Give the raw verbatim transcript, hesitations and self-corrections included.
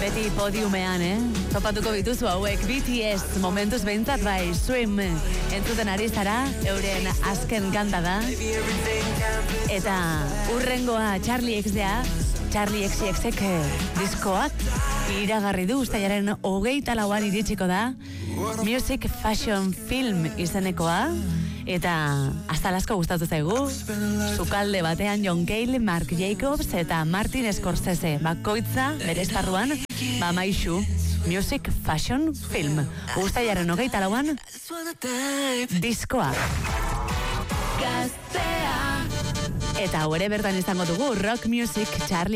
Beti podiumean, eh? Topatuko bituzu hauek B T S momentuz behintzat bai, Swim entzuten ari zara, euren azken kanta da. Eta urrengoa Charlie X-a, Charlie X X ek diskoak iragarri du uztailaren hogeita lauan iritsiko da. Music Fashion Film izenekoa. Eta hasta lasko gustatu zaigu. Sukalde batean John Cale, Marc Jacobs eta Martin Scorsese bakoitza bere esparruan, ba maixu. Music Fashion Film. Uztailaren hogeita lauan diskoa. Gaztea. Eta hau ere bertan izango dugu Rock Music Charlie